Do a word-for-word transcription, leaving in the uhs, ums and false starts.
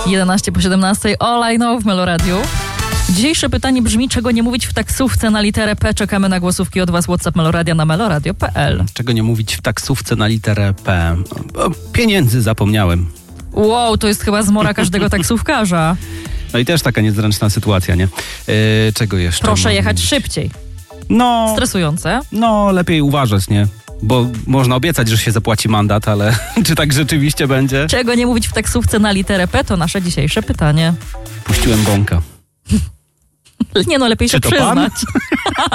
jedenaście po siedemnastej, All I Know w Meloradiu. Dzisiejsze pytanie brzmi, czego nie mówić w taksówce na literę P. Czekamy na głosówki od was. WhatsApp Meloradia na meloradio kropka p l. Czego nie mówić w taksówce na literę P? O, pieniędzy zapomniałem. Wow, to jest chyba zmora każdego taksówkarza. No i też taka niezręczna sytuacja, nie? Yy, czego jeszcze? Proszę jechać szybciej. No, Stresujące. no, lepiej uważać, nie? Bo można obiecać, że się zapłaci mandat, ale czy tak rzeczywiście będzie? Czego nie mówić w taksówce na literę P, to nasze dzisiejsze pytanie. Puściłem bąka. Nie no, lepiej Czy się to pan? przyznać.